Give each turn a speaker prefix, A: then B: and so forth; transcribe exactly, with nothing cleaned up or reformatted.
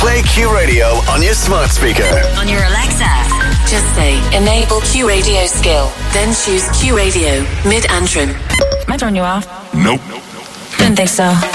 A: Play Q Radio on your smart speaker.
B: On your Alexa. Just say, enable Q Radio skill. Then choose Q Radio, mid-Antrim.
C: Am I throwing you off?
D: Nope.
C: Didn't think so.